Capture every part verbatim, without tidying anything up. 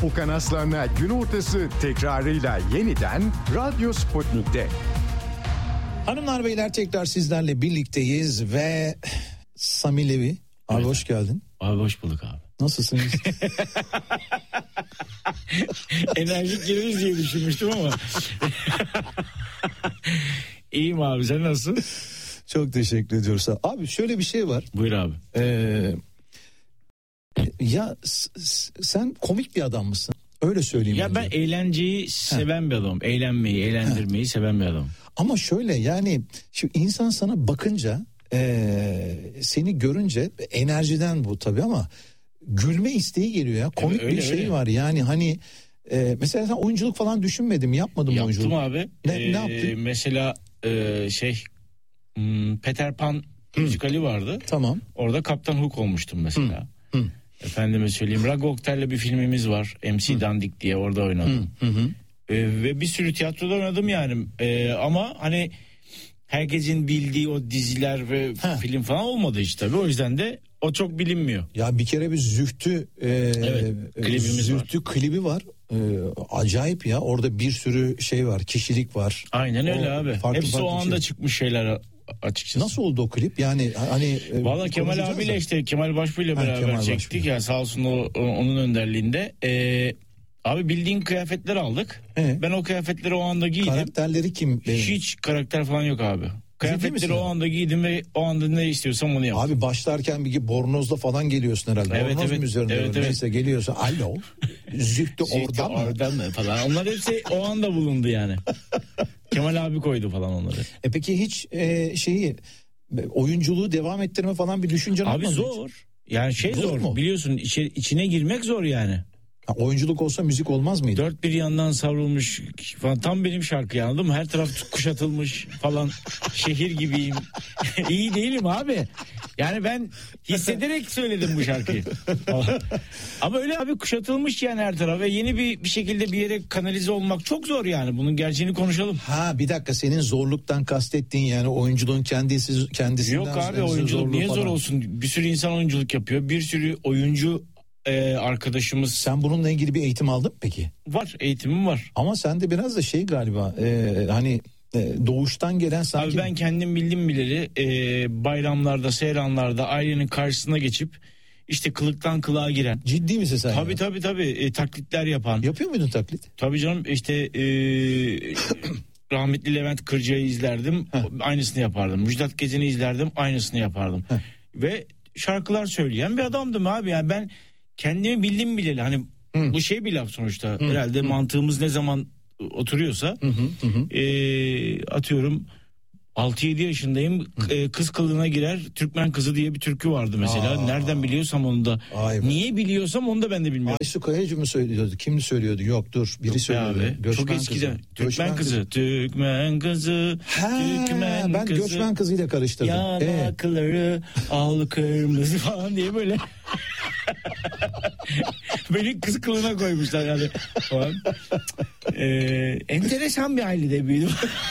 Okan Aslan'la gün ortası tekrarıyla yeniden Radyo Sputnik'te. Hanımlar beyler tekrar sizlerle birlikteyiz ve Sami Levi abi evet, hoş geldin. Abi hoş bulduk abi. Nasılsınız? Enerjik gireriz diye düşünmüştüm ama. İyiyim abi, sen nasılsın? Çok teşekkür ediyoruz. Abi şöyle bir şey var. Buyur abi. Ee, ya s- sen komik bir adam mısın? Öyle söyleyeyim. Ya önce. ben eğlenceyi seven Heh. bir adamım. Eğlenmeyi, eğlendirmeyi Heh. seven bir adamım. Ama şöyle yani şimdi insan sana bakınca e, seni görünce enerjiden bu tabii ama gülme isteği geliyor ya. Komik evet, öyle, bir şey öyle. var yani hani e, mesela sen oyunculuk falan düşünmedim, yapmadım Yaptım oyunculuk. Yaptım abi. Ne, ee, ne yaptın? Mesela e, şey Peter Pan müzikali vardı. Tamam. Orada Kaptan Hook olmuştum mesela. Hı. Hı. Efendime söyleyeyim, Ragokter'le bir filmimiz var. M C Hı. Dandik diye, orada oynadım. Hı. Hı. Ee, ve bir sürü tiyatroda oynadım yani. Ee, ama hani herkesin bildiği o diziler ve Heh. film falan olmadı hiç tabii. O yüzden de o çok bilinmiyor. Ya bir kere bir Zühtü e, evet, klibimiz Zühtü var. klibi var. E, acayip ya. Orada bir sürü şey var, kişilik var. Aynen öyle o, abi. Farklı Hepsi farklı o anda şey. çıkmış şeyler açıkçası. Nasıl oldu o klip? Yani hani Valla Kemal abiyle işte Kemal Başbuğ ile beraber Kemal çektik Başbuğ. Yani sağ olsun o, onun önderliğinde. Ee, abi bildiğin kıyafetler aldık. Ee? Ben o kıyafetleri o anda giydim. Karakterleri kim? Benim? Hiç karakter falan yok abi. Kıyafetleri o anda giydim ve o anda ne istiyorsam onu yaptım. Abi başlarken bir bornozla falan geliyorsun herhalde. Evet, Bornoz evet, mu üzerinde? Evet, evet. Neyse geliyorsun. Alo. Zühtü orada mı? Oradan mı falan. Onlar hepsi o anda bulundu yani. Kemal abi koydu falan onları. E peki hiç e, şeyi oyunculuğu devam ettirme falan bir düşüncen olmadı? Abi zor. Hiç? Yani şey zor, zor mu? Biliyorsun içe, içine girmek zor yani. Ha, oyunculuk olsa müzik olmaz mıydı? Dört bir yandan savrulmuş falan, tam benim şarkı, anladın mı? Her taraf kuşatılmış falan, şehir gibiyim. İyi değilim abi. Yani ben hissederek söyledim bu şarkıyı. Ama öyle abi, kuşatılmış yani her taraf ve yeni bir bir şekilde bir yere kanalize olmak çok zor yani. Bunun gerçeğini konuşalım. Ha bir dakika, senin zorluktan kastettiğin yani oyunculuğun kendisi kendisinden. Yok abi, oyunculuk niye falan zor olsun? Bir sürü insan oyunculuk yapıyor. Bir sürü oyuncu Ee, arkadaşımız. Sen bununla ilgili bir eğitim aldın mı peki? Var, eğitimim var. Ama sende biraz da şey galiba e, hani e, doğuştan gelen sanki. Abi ben kendim bildim bileli e, bayramlarda, seyranlarda ailenin karşısına geçip işte kılıktan kılığa giren. Ciddi misin sen? Tabii ya? tabii tabii e, taklitler yapan. Yapıyor muydun taklit? Tabii canım, işte e, rahmetli Levent Kırca'yı izlerdim. Heh. Aynısını yapardım. Müjdat Gezen'i izlerdim. Aynısını yapardım. Heh. Ve şarkılar söyleyen bir adamdım abi. Yani ben kendimi bildim bileli, hani hı. bu şey bir laf sonuçta. Hı. Herhalde hı. mantığımız ne zaman oturuyorsa hı hı hı. E, atıyorum altı yedi yaşındayım, hı. kız kılığına girer Türkmen kızı diye bir türkü vardı mesela. Aa. Nereden biliyorsam onu da, niye biliyorsam onu da ben de bilmiyorum. Aysu Kayacı mı söylüyordu? Kim söylüyordu? Yok dur, biri Yok söylüyordu. Abi, çok eskiden. Türkmen Göçmen kızı. kızı. Türkmen kızı. Ha, Türkmen ben kızı. Göçmen kızıyla karıştırdım. Yanakları ee? al kırmızı falan diye böyle. Beni kız kılığına koymuşlar yani falan. Ee, enteresan bir ailede büyüdüm.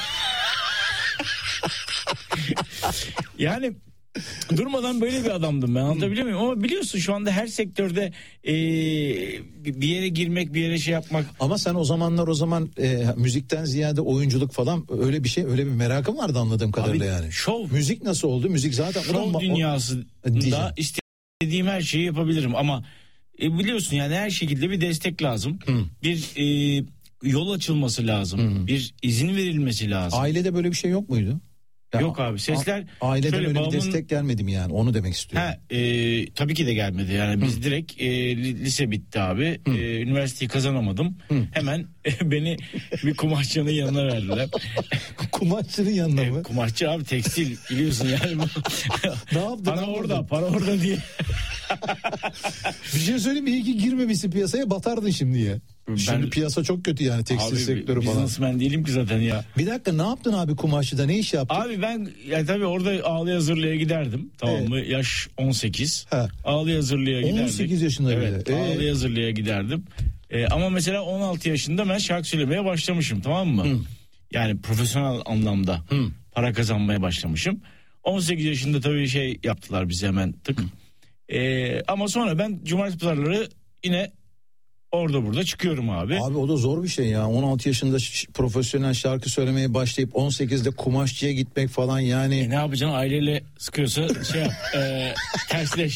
Yani durmadan böyle bir adamdım ben, anlatabiliyor muyum? Ama biliyorsun şu anda her sektörde e, bir yere girmek, bir yere şey yapmak. Ama sen o zamanlar o zaman e, müzikten ziyade oyunculuk falan, öyle bir şey, öyle bir merakın vardı anladığım kadarıyla. Abi, yani. Şov. Müzik nasıl oldu? Müzik zaten. Şov dünyasında istediğim her şeyi yapabilirim ama e, biliyorsun yani her şekilde bir destek lazım. Hı. Bir e, yol açılması lazım. Hı. Bir izin verilmesi lazım. Ailede böyle bir şey yok muydu? Ya, yok abi, sesler a- aileden şöyle, öyle babamın, bir destek gelmedi mi yani, onu demek istiyorum. Ha, e, tabii ki de gelmedi yani. Biz Hı. direkt e, lise bitti abi, e, üniversiteyi kazanamadım. Hı. Hemen e, beni bir kumaşçının yanına verdiler. Kumaşçının yanına mı? E, kumaşçı abi, tekstil biliyorsun yani. Ne yaptın? Para orada, para orada diye. Bir şey söyleyeyim mi? İyi ki girmemişsin piyasaya, batardın şimdi ya. Ben, şimdi piyasa çok kötü yani, tekstil abi, sektörü falan. Businessman değilim ki zaten ya. Bir dakika, ne yaptın abi kumaşçıda, ne iş yaptın? Abi ben ya tabii orada ağlı hazırlığa giderdim, tamam evet. mı? Yaş on sekiz. He. Ağlı hazırlığa giderdim. on sekiz yaşında evet, bile. Evet, ağlı hazırlığa giderdim. Ee, ama mesela on altı yaşında ben şarkı söylemeye başlamışım, tamam mı? Hı. Yani profesyonel anlamda Hı. para kazanmaya başlamışım. on sekiz yaşında tabii şey yaptılar bize hemen tık. Ee, ama sonra ben cumartesi pazarları yine Orada burada çıkıyorum abi. Abi o da zor bir şey ya. on altı yaşında ş- profesyonel şarkı söylemeye başlayıp on sekizde kumaşçıya gitmek falan yani. E ne yapacaksın, aileyle sıkıyorsa şey yap e, tersleş.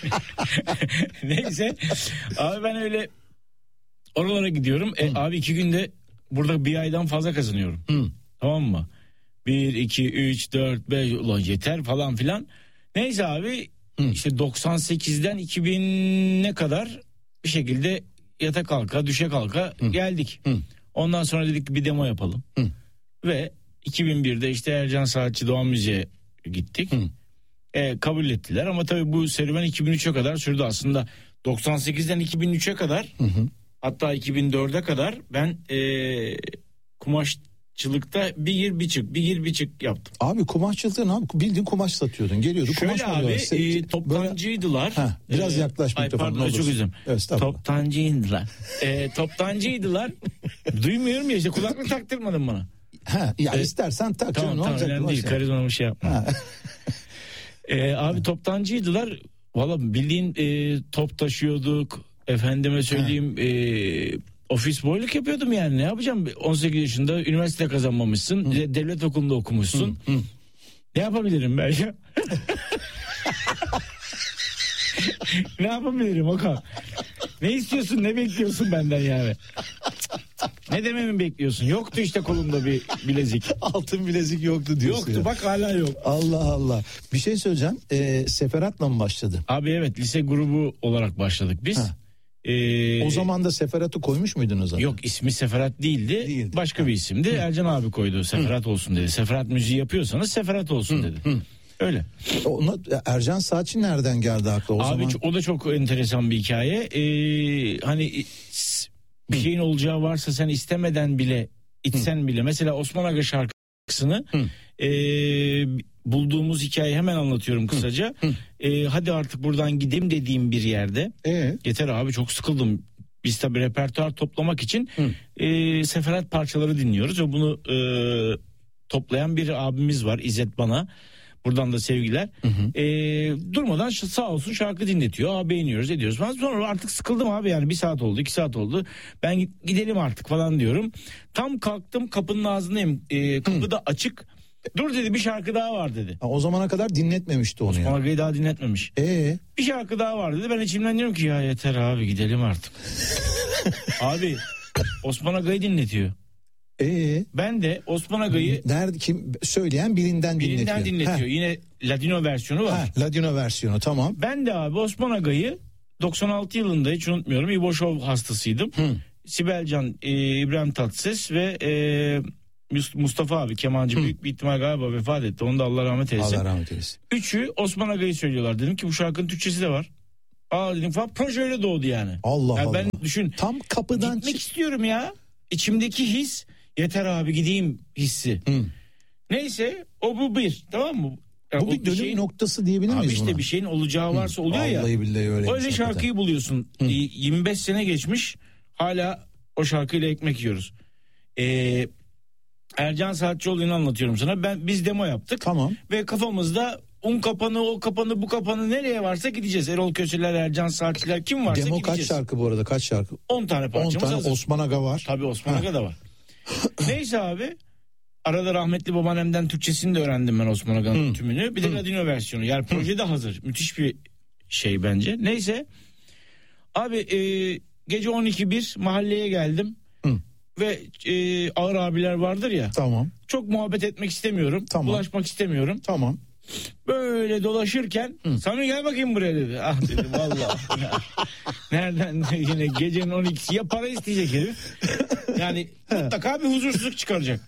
Neyse abi ben öyle oralara gidiyorum. E, abi iki günde burada bir aydan fazla kazanıyorum. Hı. Tamam mı? Bir, iki, üç, dört, beş ulan yeter falan filan. Neyse abi Hı. işte doksan sekizden iki bine kadar bir şekilde yata kalka düşe kalka Hı. geldik. Hı. Ondan sonra dedik ki bir demo yapalım. Hı. Ve iki bin birde işte Ercan Saatçi Doğan Müziğe gittik. E, kabul ettiler ama tabii bu serüven iki bin üçe kadar sürdü aslında. doksan sekizden iki bin üçe kadar hı hı. hatta iki bin dörde kadar ben e, kumaşçılıkta bir gir bir çık bir gir bir çık yaptım. Abi kumaşçılıkta ne yaptın? Bildiğin kumaş satıyordun. Geliyordu şöyle kumaş abi e, toptancıydılar. Böyle... Heh, biraz yaklaş e, mikrofonu. Ay çok üzüm. Evet, toptancıydılar. e, toptancıydılar. Duymuyorum ya işte kulaklık taktırmadın bana. Ha, ya e, istersen tak. Tamam canım, tamam önemli değil. Karizmamı şey yapma. e, abi toptancıydılar. Valla bildiğin e, top taşıyorduk. Efendime söyleyeyim e, ofis boyluk yapıyordum yani. Ne yapacağım? on sekiz yaşında üniversite kazanmamışsın. Hı. Devlet okulunda okumuşsun. Hı. Hı. Ne yapabilirim ben ya? Ne yapabilirim Okan? Ne istiyorsun, ne bekliyorsun benden yani? Ne dememi bekliyorsun? Yoktu işte kolumda bir bilezik. Altın bilezik yoktu diyorsun. Yoktu ya. Bak hala yok. Allah Allah. Bir şey söyleyeceğim. Ee, Seferat'la mı başladı? Abi evet, lise grubu olarak başladık biz. Ee, o zaman da Seferat'ı koymuş muydunuz? Zaten? Yok, ismi Seferat değildi. değildi. Başka ha. bir isimdi. Hı. Ercan abi koydu. Seferat Hı. olsun dedi. Seferat müziği yapıyorsanız Seferat olsun Hı. dedi. Hı. Öyle. Ona, Ercan Saatçi nereden geldi akla o abi, zaman? O da çok enteresan bir hikaye. Ee, hani bir şeyin olacağı varsa sen istemeden bile içsen Hı. bile. Mesela Osman Aga şarkısını e, bulduğumuz hikayeyi hemen anlatıyorum kısaca. Hı. Hı. E, hadi artık buradan gideyim dediğim bir yerde. Ee? Yeter abi, çok sıkıldım. Biz tabii repertuar toplamak için e, Seferat parçaları dinliyoruz ve bunu e, toplayan bir abimiz var, İzzet Bana. Buradan da sevgiler. Hı hı. E, durmadan sağ olsun şarkı dinletiyor. Abi beğeniyoruz, ediyoruz falan. Sonra artık sıkıldım abi, yani bir saat oldu, iki saat oldu. Ben gidelim artık falan diyorum. Tam kalktım, kapının ağzındayım. E, kapı da açık. Dur dedi, bir şarkı daha var dedi. Ha, o zamana kadar dinletmemişti onu. Osman Aga'yı daha dinletmemiş. Ee? Bir şarkı daha var dedi. Ben içimden diyorum ki ya yeter abi, gidelim artık. Abi Osman Aga'yı dinletiyor. Ee? Ben de Osman Aga'yı nerede, kim söyleyen birinden, birinden dinletiyor. dinletiyor. Yine Ladino versiyonu var. Ha, Ladino versiyonu, tamam. Ben de abi Osman Aga'yı doksan altı yılında, hiç unutmuyorum, İbo Show hastasıydım. Hı. Sibel Can, e, İbrahim Tatlıses ve e, Mustafa abi kemancı, Hı. büyük bir ihtimal galiba vefat etti. Onu da Allah rahmet eylesin. Allah rahmet eylesin. Üçü Osman Aga'yı söylüyorlar. Dedim ki bu şarkının Türkçesi de var. Aa dedim falan, proje öyle doğdu yani. Allah yani Allah. Ben düşün. Tam kapıdan gitmek çık- istiyorum ya. İçimdeki his, yeter abi gideyim hissi. Hı. Neyse o bu bir, tamam mı? Yani bu bir dönüm şeyin, noktası diyebilir miyiz abi işte buna? Bir şeyin olacağı varsa oluyor Vallahi ya. Vallahi billahi öyle. Öyle şarkıyı hakikaten buluyorsun. Hı. yirmi beş sene geçmiş, hala o şarkıyla ekmek yiyoruz. Ee, Ercan Saatçioğlu'nu anlatıyorum sana. Ben biz demo yaptık. Tamam. Ve kafamızda un kapanı, o kapanı, bu kapanı, nereye varsa gideceğiz. Erol Köseler, Ercan Saatçiler, kim varsa demo gideceğiz. Demo kaç şarkı bu arada? Kaç şarkı? on tane parçamız on tane hazır. Osman Aga var. Tabii Osman Aga da var. Neyse abi. Arada rahmetli babaannemden Türkçesini de öğrendim ben Osman Aga'nın tümünü. Bir de Ladino versiyonu. Yani proje de hazır. Müthiş bir şey bence. Neyse. Abi e, gece on iki bir mahalleye geldim. Hı. Ve e, ağır abiler vardır ya. Tamam. Çok muhabbet etmek istemiyorum. Tamam. Bulaşmak istemiyorum. Tamam. Böyle dolaşırken Hı. Sami gel bakayım buraya dedi. Ah dedim vallahi. Nereden yine gecenin on ikisi, ya para isteyecek herif. Yani mutlaka bir huzursuzluk çıkaracak.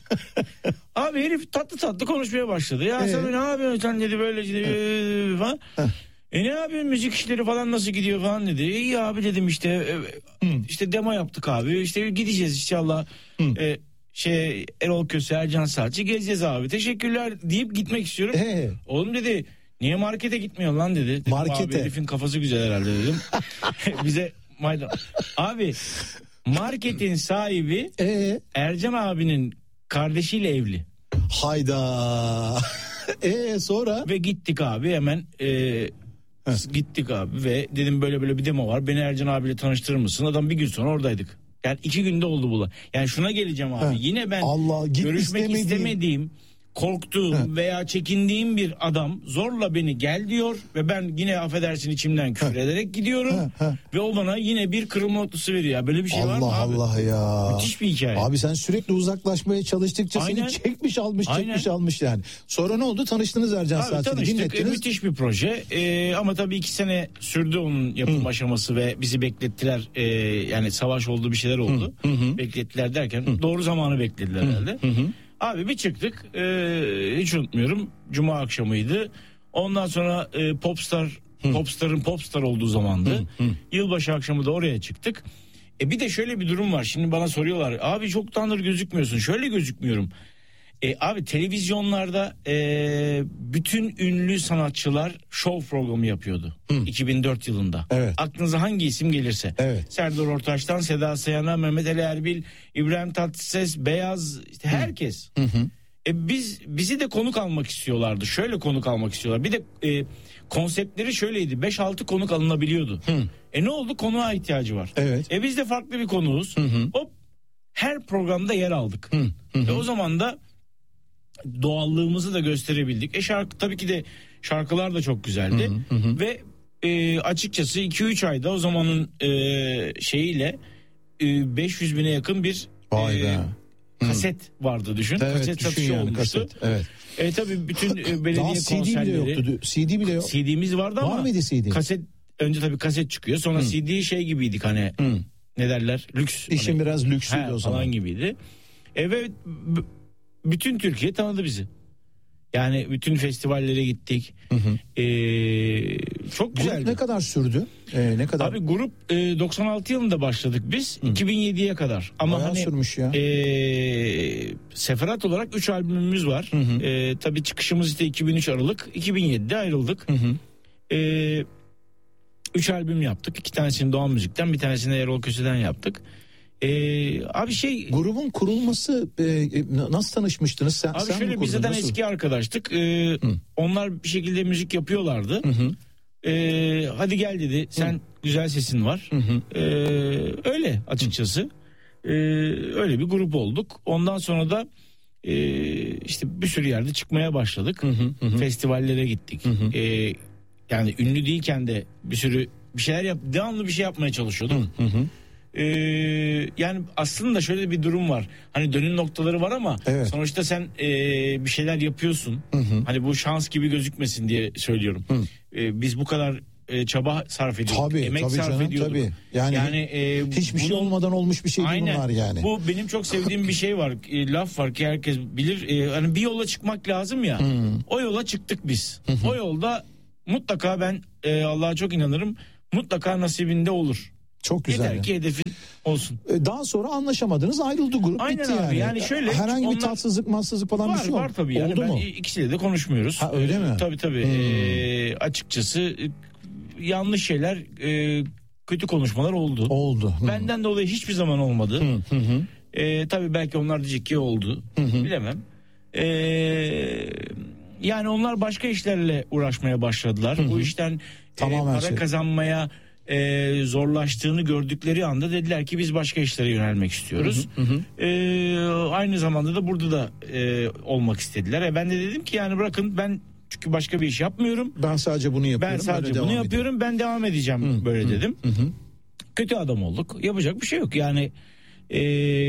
Abi herif tatlı tatlı konuşmaya başladı. Ya ee? Sami ne yapıyorsun sen dedi, böyle dedi falan. E ne yapıyorsun, müzik işleri falan nasıl gidiyor falan dedi. İyi abi dedim işte Hı. işte demo yaptık abi, işte gideceğiz inşallah. E, şey Erol Köse, Ercan Saatçi gezeceğiz abi, teşekkürler deyip gitmek istiyorum. Ee? Oğlum dedi niye markete gitmiyorsun lan dedi. Dedim, markete. Abi herifin kafası güzel herhalde dedim. Bize maydan. Abi marketin sahibi ee? Ercan abinin kardeşiyle evli. Hayda. Eee sonra? Ve gittik abi hemen e, Heh. Gittik abi ve dedim böyle böyle bir demo var. Beni Ercan abiyle tanıştırır mısın? Adam bir gün sonra oradaydık. Yani iki günde oldu bu. Yani şuna geleceğim abi. Heh. Yine ben Allah, git görüşmek istemediğim. istemediğim, korktuğum Heh. veya çekindiğim bir adam zorla beni gel diyor ve ben yine affedersin içimden küfür Heh. ederek gidiyorum Heh. Heh. ve o bana yine bir kırılma noktası veriyor. Böyle bir şey var mı Allah abi? Allah ya. Müthiş bir hikaye. Abi sen sürekli uzaklaşmaya çalıştıkça Aynen. seni çekmiş almış çekmiş Aynen. almış yani. Sonra ne oldu? Tanıştınız Ercan Abi Saatçı'yı tanıştık. E, dinlettiniz. müthiş bir proje. E, ama tabii iki sene sürdü onun yapım Hı. aşaması ve bizi beklettiler. E, yani savaş oldu, bir şeyler oldu. Hı hı. Beklettiler derken hı. doğru zamanı beklediler Hı. herhalde. Hı hı. Abi bir çıktık. E, hiç unutmuyorum. Cuma akşamıydı. Ondan sonra e, Popstar Hı. Popstar'ın Popstar olduğu zamandı. Hı. Hı. Yılbaşı akşamı da oraya çıktık. E bir de şöyle bir durum var. Şimdi bana soruyorlar. Abi çoktandır gözükmüyorsun. Şöyle gözükmüyorum. E, abi televizyonlarda e, bütün ünlü sanatçılar show programı yapıyordu. Hı. iki bin dört yılında. Evet. Aklınıza hangi isim gelirse. Evet. Serdar Ortaç'tan Seda Sayan'a, Mehmet Ali Erbil, İbrahim Tatlıses, Beyaz, işte herkes. Hı hı. E, biz bizi de konuk almak istiyorlardı. Şöyle konuk almak istiyorlar. Bir de e, konseptleri şöyleydi. beş altı konuk alınabiliyordu. Hı. E ne oldu? Konuğa ihtiyacı var. Evet. E biz de farklı bir konuğuz. Hı hı. Hop her programda yer aldık. Hı. Hı hı. E o zaman da doğallığımızı da gösterebildik. E şarkı tabii ki de şarkılar da çok güzeldi. Hı hı hı. Ve e, açıkçası iki üç ayda o zamanın e, şeyiyle e, beş yüz bine yakın bir Vay e, be. kaset vardı düşün. Evet, kaset düşün satışı yani, olmuştu. kaset, evet. E tabii bütün e, Daha belediye C D bile konserleri. yoktu. C D bile yok. C D'miz vardı ama. Var mıydı C D? Kaset önce tabii kaset çıkıyor. Sonra Hı. C D şey gibiydik hani. Hı. Ne derler? Lüks. İşin hani, biraz lüksüydü he, o zaman. falan gibiydi. Evet, b- bütün Türkiye tanıdı bizi. Yani bütün festivallere gittik. Hı hı. Ee, çok Grup güzeldi. ne kadar sürdü? Ee, ne kadar? Abi grup e, doksan altı yılında başladık biz. Hı. iki bin yediye kadar. Ama Bayağı hani sürmüş ya. E, seferat olarak üç albümümüz var. Hı hı. E, tabii çıkışımız işte iki bin üç Aralık. iki bin yedide ayrıldık. Hı hı. E, üç albüm yaptık. İki tanesini Doğan Müzik'ten, bir tanesini Erol Köse'den yaptık. Ee, abi şey grubun kurulması e, e, nasıl tanışmıştınız? Sen, abi sen şöyle mi biz zaten nasıl? eski arkadaştık. Ee, onlar bir şekilde müzik yapıyorlardı. Hı hı. Ee, hadi gel dedi. Sen hı. güzel sesin var. Hı hı. Ee, öyle açıkçası. Ee, öyle bir grup olduk. Ondan sonra da e, işte bir sürü yerde çıkmaya başladık. Hı hı hı. Festivallere gittik. Hı hı. Ee, yani ünlü değilken de bir sürü bir şeyler yap, devamlı bir şey yapmaya çalışıyorduk. Hı hı. Ee, yani aslında şöyle bir durum var. Hani dönüm noktaları var ama evet. sonuçta sen e, bir şeyler yapıyorsun. Hı hı. Hani bu şans gibi gözükmesin diye söylüyorum. Ee, biz bu kadar e, çaba sarf ediyorduk. Tabii, emek tabii sarf canım, ediyorduk. Tabii. Yani, yani e, hiçbir bunun, şey olmadan olmuş bir şey değil aynen, bunlar yani. Bu benim çok sevdiğim bir şey var. E, laf var ki herkes bilir. E, hani bir yola çıkmak lazım ya. Hı. O yola çıktık biz. Hı hı. O yolda mutlaka ben e, Allah'a çok inanırım. Mutlaka nasibinde olur. Çok güzel. Yeter ki hedefin olsun. Daha sonra anlaşamadınız, ayrıldı grup. Aynen bitti abi, yani. yani şöyle herhangi onlar, bir tatsızlık matsızlık falan var, bir şey yok. Var tabii yani. Oldu Ben mu? ikisiyle de konuşmuyoruz. Ha, öyle mi? Ee, tabii tabii. Hmm. Ee, açıkçası e, yanlış şeyler, e, kötü konuşmalar oldu. Oldu. Hı. Benden dolayı hiçbir zaman olmadı. Hı hı. hı. Ee, tabii belki onlar diyecek ki oldu. Hı hı. Bilemem. Ee, yani onlar başka işlerle uğraşmaya başladılar. Hı hı. Bu işten Tamamen e, para şey. kazanmaya e, zorlaştığını gördükleri anda dediler ki biz başka işlere yönelmek istiyoruz. Hı hı. E, aynı zamanda da burada da e, olmak istediler. E, ben de dedim ki yani bırakın, ben çünkü başka bir iş yapmıyorum. Ben sadece bunu yapıyorum. Ben sadece bunu yapıyorum. Edeyim. Ben devam edeceğim hı, böyle hı, dedim. Hı hı. Kötü adam olduk. Yapacak bir şey yok. Yani e,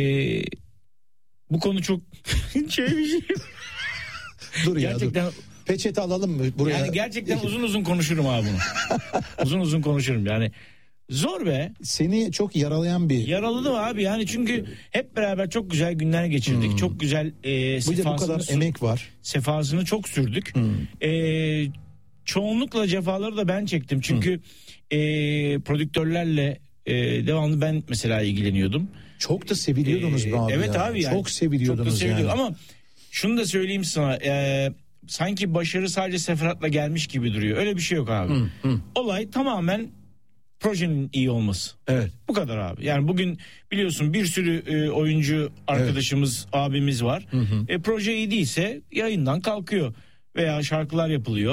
bu konu çok şey bir şey. Dur ya, gerçekten dur. Peçete alalım mı buraya? Yani gerçekten uzun uzun konuşurum abi bunu. uzun uzun konuşurum yani. Zor be. Seni çok yaralayan bir... Yaraladım abi yani, çünkü hep beraber çok güzel günler geçirdik. Hmm. Çok güzel e, bu, bu kadar sür- emek var. Sefasını çok sürdük. Hmm. E, çoğunlukla cefaları da ben çektim. Çünkü hmm. e, prodüktörlerle e, devamlı ben mesela ilgileniyordum. Çok da seviliyordunuz e, be abi. Evet ya. abi yani. Çok seviliyordunuz çok da seviliyordum. yani. Ama şunu da söyleyeyim sana. E, sanki başarı sadece Seferat'la gelmiş gibi duruyor. Öyle bir şey yok abi. Hmm. Hmm. Olay tamamen projenin iyi olması. Evet. Bu kadar abi. Yani bugün biliyorsun bir sürü e, oyuncu arkadaşımız, evet. abimiz var. Hı hı. E, proje iyi değilse yayından kalkıyor veya şarkılar yapılıyor.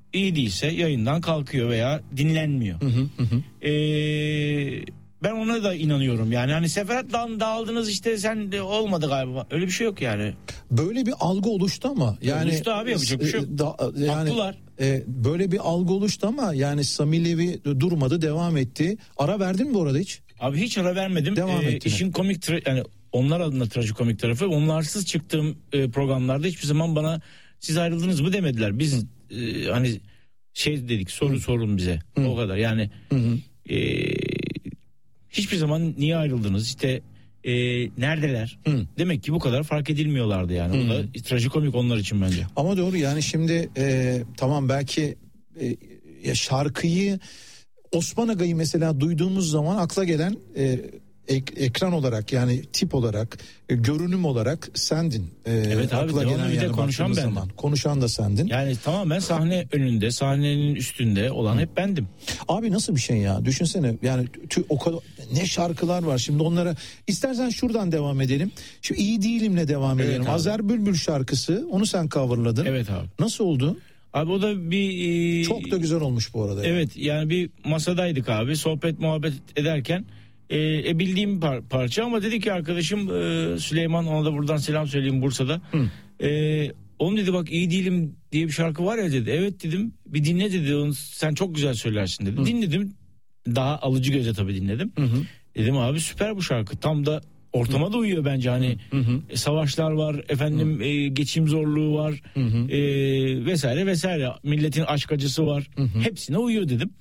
iyi değilse yayından kalkıyor veya dinlenmiyor. Hı hı hı. Ee, ben ona da inanıyorum yani hani Seferat'tan dağıldınız işte sen de olmadı galiba, öyle bir şey yok yani. Böyle bir algı oluştu ama yani oluştu abi, yapacak bir şey yok. Da, yani, haklılar. E, böyle bir algı oluştu ama yani Sami Levi durmadı, devam etti. Ara verdin mi bu arada hiç? Abi hiç ara vermedim. Devam ee, ettin. İşin komik tra- yani onlar adına trajikomik tarafı, onlarsız çıktığım e, programlarda hiçbir zaman bana siz ayrıldınız mı demediler. Biz e, hani şey dedik, soru Hı. sorun bize. Hı. O kadar yani. Hı hı. E, hiçbir zaman niye ayrıldınız işte e, neredeler? Hı. Demek ki bu kadar fark edilmiyorlardı yani. Hı. O da trajikomik onlar için bence. Ama doğru yani şimdi e, tamam belki e, ya şarkıyı Osman Aga'yı mesela duyduğumuz zaman akla gelen e, ek, ekran olarak yani tip olarak e, görünüm olarak sendin. E, evet abi, akla gelen bir de yani konuşan bendim. Zaman. Konuşan da sendin. Yani tamamen sahne önünde, sahnenin üstünde olan Hı. hep bendim. Abi nasıl bir şey ya? Düşünsene yani tü, o kadar ne şarkılar var şimdi, onlara istersen şuradan devam edelim. Şu İyi Değilim'le devam evet edelim. Abi. Azer Bülbül şarkısı, onu sen coverladın. Evet abi. Nasıl oldu? Abi o da bir... E, çok da güzel olmuş bu arada. Evet yani, yani bir masadaydık abi, sohbet muhabbet ederken e, e, bildiğim par- parça ama dedi ki arkadaşım e, Süleyman, ona da buradan selam söyleyeyim, Bursa'da. E, oğlum dedi bak İyi Değilim diye bir şarkı var ya dedi. Evet dedim, bir dinle dedi, onu sen çok güzel söylersin dedi. Hı. Dinledim, daha alıcı göze tabii dinledim. Hı hı. Dedim abi süper bu şarkı, tam da ortama da uyuyor bence hani hı hı. E, savaşlar var efendim, e, geçim zorluğu var hı hı. E, vesaire vesaire, milletin aşk acısı var, hı hı. hepsine uyuyor dedim.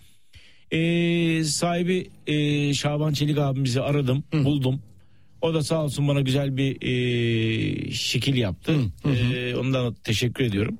E, sahibi e, Şaban Çelik abimizi aradım, hı. buldum. O da sağ olsun bana güzel bir e, şekil yaptı. Hı hı. E, ondan teşekkür ediyorum.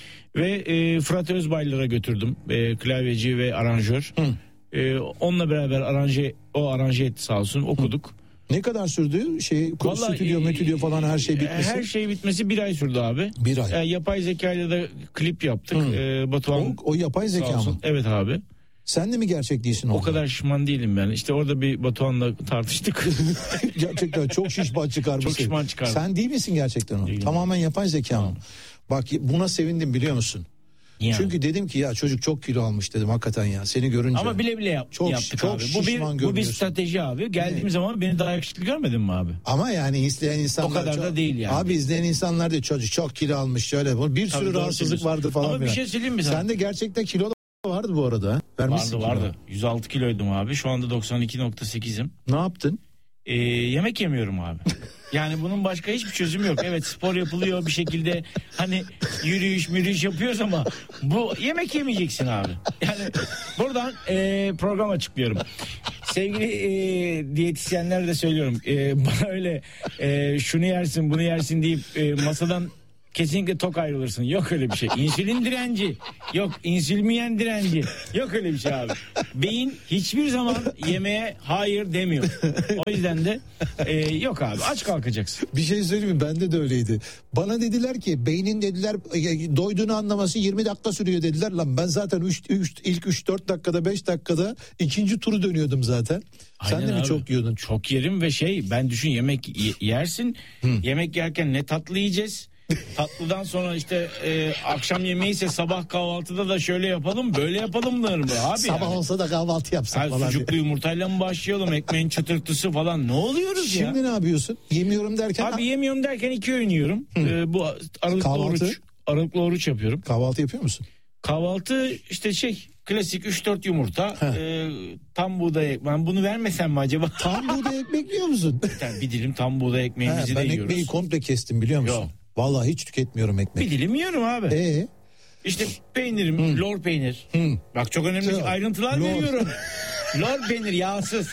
Ve e, Fırat Özbaylar'a götürdüm, e, klavyeci ve aranjör. E, onunla beraber aranje o aranje etti sağ olsun, okuduk. Hı. Ne kadar sürdü şey, vallahi, stüdyo, e, metüdyo falan her şey bitmesi? Her şey bitmesi bir ay sürdü abi. Bir ay. Yani yapay zekayla da klip yaptık. Ee, Batuhan. O, o yapay zeka mı? Evet abi. Sen de mi gerçek değilsin orada? O kadar şişman değilim ben. İşte orada bir Batuhan'la tartıştık. Gerçekten çok şişman çıkarmışsın. Çok şişman çıkardım. Sen değil misin gerçekten o? Değilim. Tamamen yapay zeka mı? Bak buna sevindim biliyor musun? Yani. Çünkü dedim ki ya çocuk çok kilo almış dedim hakikaten ya, seni görünce. Ama bile bile yap, çok, yaptık çok abi. Bu bir, bu bir strateji abi. Geldiğim evet. zaman beni daha yakışıklı görmedin mi abi? Ama yani izleyen insanlar. O kadar çok, da değil yani. Abi izleyen insanlar da çocuk çok kilo almış şöyle. Bir sürü Tabii rahatsızlık vardı falan. Ama falan. bir şey söyleyeyim mi sana? Sen de gerçekten kilo vardı bu arada. Vermişsin vardı kilo. Vardı. yüz altı kiloydum abi. Şu anda doksan iki nokta sekizim. Ne yaptın? Ee, yemek yemiyorum abi. Yani bunun başka hiçbir çözümü yok. Evet spor yapılıyor bir şekilde, hani yürüyüş mürüyüş yapıyoruz ama bu yemek yemeyeceksin abi. Yani buradan e, program açıklıyorum. Sevgili e, diyetisyenler de söylüyorum. E, bana öyle e, şunu yersin bunu yersin deyip e, masadan kesinlikle tok ayrılırsın. Yok öyle bir şey. İnsülin direnci. Yok insülmiyen direnci. Yok öyle bir şey abi. Beyin hiçbir zaman yemeğe hayır demiyor. O yüzden de e, yok abi, aç kalkacaksın. Bir şey söyleyeyim mi? Bende de öyleydi. Bana dediler ki beynin dediler doyduğunu anlaması yirmi dakika sürüyor dediler. Lan ben zaten üç, üç, ilk üç dört dakikada beş dakikada ikinci turu dönüyordum zaten. Aynen Sen de mi abi. Çok yiyordun? Çok yerim ve şey, ben düşün, yemek yersin. Hı. Yemek yerken ne tatlı yiyeceğiz. Tatlıdan sonra işte e, akşam yemeği ise sabah kahvaltıda da şöyle yapalım böyle yapalım der mi abi? Sabah yani. Olsa da kahvaltı yapsak yani falan. Sucuklu yumurtayla mı başlayalım, ekmeğin çıtırtısı falan, ne oluyoruz Şimdi ya? Şimdi ne yapıyorsun? Yemiyorum derken? Abi yemiyorum derken iki öğün yiyorum. Ee, bu aralıklı kahvaltı? oruç. Aralıklı oruç yapıyorum. Kahvaltı yapıyor musun? Kahvaltı işte şey klasik üç dört yumurta, e, tam buğday ekmek. Ben bunu vermesem mi acaba? Tam buğday ekmek yiyor musun? Yani bir dilim tam buğday ekmeğimizi He, de yiyoruz. Ben ekmeği komple kestim biliyor musun? Yok. Vallahi hiç tüketmiyorum ekmek. Bir dilim yiyorum abi. Ee? İşte peynirim, hmm. lor peynir. Hmm. Bak çok önemli Çok. ayrıntılar lor. veriyorum. Lor peynir yağsız.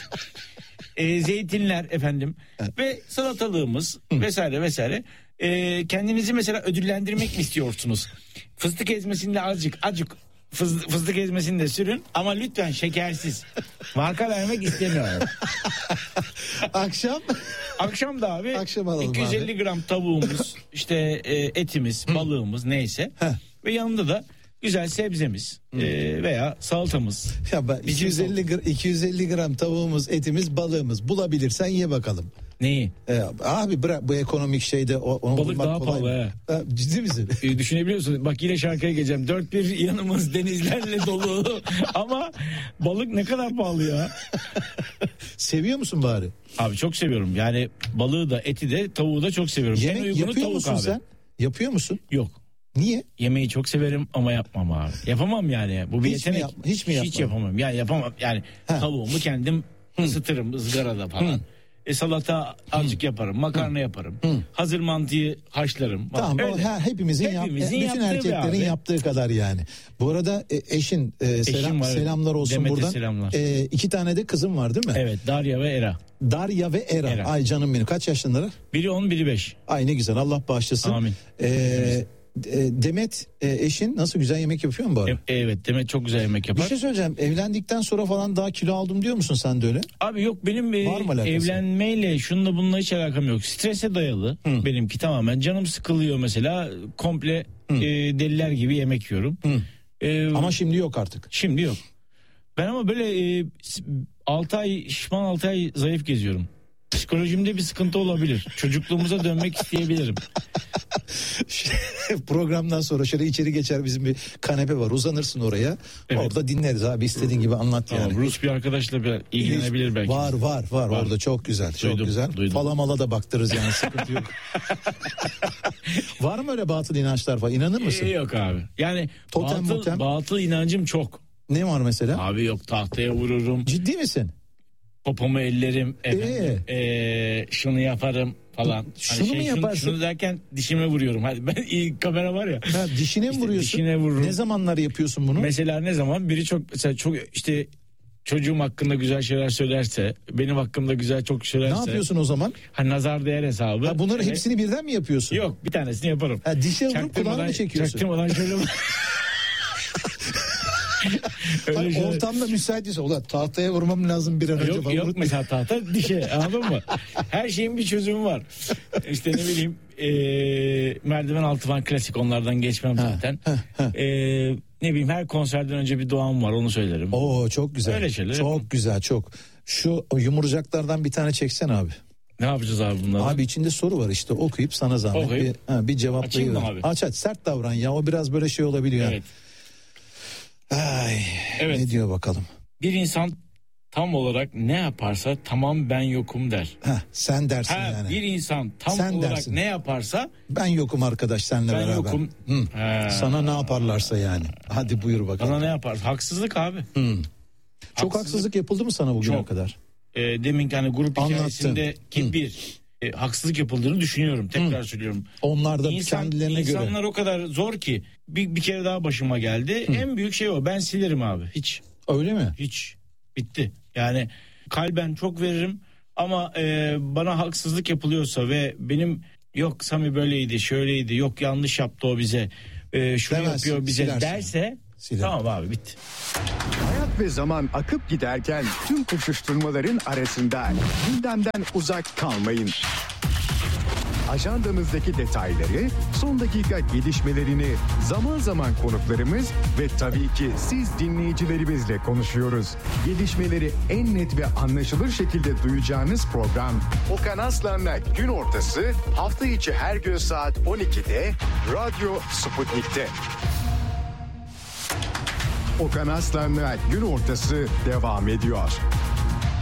E, zeytinler efendim. Evet. Ve salatalığımız hmm. vesaire vesaire. E, kendinizi mesela ödüllendirmek mi istiyorsunuz? Fıstık ezmesinde azıcık azıcık fıstık ezmesini de sürün ama lütfen şekersiz. Marka vermek istemiyorum. Akşam? Akşam da abi Akşam iki yüz elli abi. gram tavuğumuz, işte e, etimiz, balığımız neyse. Heh. Ve yanında da güzel sebzemiz e, veya salatamız. Ya ben iki yüz elli, gram, iki yüz elli gram tavuğumuz, etimiz, balığımız bulabilirsen ye bakalım. Neyi? Ee, abi bırak bu ekonomik şeyde o, onu balık bulmak daha kolay. pahalı he. Ha, ciddi misin? E, düşünebiliyorsun. Bak yine şarkıya geleceğim. Dört bir yanımız denizlerle dolu. Ama balık ne kadar pahalı ya. Seviyor musun bari? Abi çok seviyorum. Yani balığı da, eti de, tavuğu da çok seviyorum. Yemek en uygunu yapıyor tavuk musun abi. sen? Yapıyor musun? Yok. Niye? Yemeği çok severim ama yapmam abi. Yapamam yani. Bu bir Hiç mi yetenek. yap- hiç mi Hiç yapmadın? yapamam. Yani yapamam. Yani Ha. tavuğumu kendim ısıtırım ızgarada falan. Hı. E, salata azıcık yaparım. Makarna yaparım. Hazır mantıyı haşlarım. Bak, Tamam o öyle. ha, hepimizin, yap, Hepimizin bütün yaptığı erkeklerin be abi. yaptığı kadar yani. Bu arada e, eşin, e, selam, var. selamlar olsun Demet'e buradan. selamlar. E, iki tane de kızım var değil mi? Evet, Darya ve Era. Darya ve Era. Era. Ay canım benim, kaç yaşındalar? Biri on, biri beş. Ay ne güzel, Allah bağışlasın. Amin. E, e, Demet e, eşin nasıl, güzel yemek yapıyor mu bu ara? E, evet, Demet çok güzel yemek Bir yapar. şey söyleyeceğim, evlendikten sonra falan daha kilo aldım diyor musun sen de öyle? Abi yok, benim e, Var mı alakası? evlenmeyle şununla bununla hiç alakam yok. Strese dayalı Hı. benimki tamamen. Canım sıkılıyor mesela, komple e, deliler gibi yemek yiyorum. E, Ama şimdi yok artık. Şimdi yok. Ben ama böyle e, altı ay şişman, altı ay zayıf geziyorum. Psikolojimde bir sıkıntı olabilir. Çocukluğumuza dönmek isteyebilirim. Programdan sonra şöyle içeri geçer, bizim bir kanepe var, uzanırsın oraya. Evet. Orada dinleriz abi, istediğin gibi anlat Tamam, yani. Rus bir arkadaşla bir ilgilenebilir belki. Var var var, Var. orada çok güzel, çok Duydum, güzel. duydum. Falamala da baktırırız yani, sıkıntı yok. Var mı öyle batıl inançlar falan, inanır mısın? E, yok abi. Yani Totem, batıl, motem? batıl inancım çok. Ne var mesela? Abi yok, tahtaya vururum. Ciddi misin? Popomu ellerim, efendim, Ee? ee, şunu yaparım falan. Şunu mu şunu, yaparsın? şunu derken dişime vuruyorum. Hadi ben iyi, kamera var ya. Ha, dişine mi İşte vuruyorsun? dişine vururum. Ne zamanlar yapıyorsun bunu? Mesela ne zaman biri çok mesela çok işte çocuğum hakkında güzel şeyler söylerse, benim hakkımda güzel çok söylerse. Ne yapıyorsun o zaman? Hani nazar değer hesabı. Ha, bunların Evet. hepsini birden mi yapıyorsun? Yok, bir tanesini yaparım. Ha, dişe vurup Çaktırmadan- kulağını mı çekiyorsun? Çaktırmadan şöyle. Öyle Hayır, şöyle- ortamda müsait değilse, ulan tahtaya vurmam lazım bir an önce Yok falan. yok, mesela tahta dişe, anladın mı? Her şeyin bir çözümü var. İşte ne bileyim, e, merdiven altı falan klasik, onlardan geçmem zaten. E, ne bileyim, her konserden önce bir duam var, onu söylerim. Oo çok güzel. Öyle şeyler çok yapalım. güzel, çok. Şu yumurcaklardan bir tane çeksen abi. Ne yapacağız abi bunları? Abi içinde soru var işte, okuyup sana zahmet Okuyup. bir, ha, bir Açayım cevaplayı mı ver. abi? Aç aç, sert davran ya, o biraz böyle şey olabiliyor. Evet. Ay, Evet. ne diyor bakalım. Bir insan tam olarak ne yaparsa tamam ben yokum der. Ha, sen dersin Ha, yani. bir insan tam Sen olarak dersin. ne yaparsa Ben yokum arkadaş seninle ben beraber. yokum. Hı. Ha. Sana ne yaparlarsa yani. Hadi buyur bakalım. Bana ne yapar? Haksızlık abi. Çok haksızlık yapıldı mı sana bugüne Çok. kadar? E, demin hani grup Anlattın. hikayesindeki Hı. bir e, haksızlık yapıldığını düşünüyorum. Tekrar söylüyorum. Onlar da İnsan, kendilerine göre. insanlar o kadar zor ki bir, bir kere daha başıma geldi. En büyük şey o. Ben silerim abi. Hiç. Öyle mi? Hiç. Bitti. Yani kalben çok veririm ama e, bana haksızlık yapılıyorsa ve benim yok Sami böyleydi, şöyleydi, yok yanlış yaptı o bize, e, şunu Demezsin, yapıyor bize silersin. derse Silerim. tamam abi, bitti. Hayat ve zaman akıp giderken tüm koşuşturmaların arasında gündemden uzak kalmayın. Ajandamızdaki detayları, son dakika gelişmelerini, zaman zaman konuklarımız ve tabii ki siz dinleyicilerimizle konuşuyoruz. Gelişmeleri en net ve anlaşılır şekilde duyacağınız program Okan Aslan'la Gün Ortası, hafta içi her gün saat on ikide Radyo Sputnik'te. Okan Aslan'la Gün Ortası devam ediyor.